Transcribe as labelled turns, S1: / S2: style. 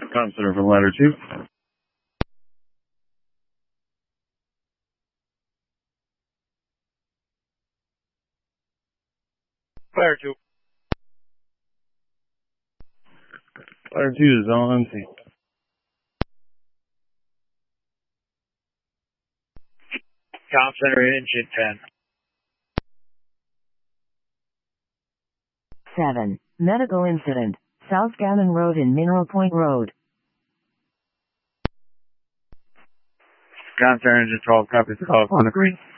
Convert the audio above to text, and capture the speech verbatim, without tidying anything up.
S1: Consider for ladder two.
S2: Ladder two.
S1: Ladder two is on scene.
S2: Comm center engine ten.
S3: seven. Medical incident. South Gannon Road in Mineral Point Road.
S1: Comm center engine twelve copies call on the green.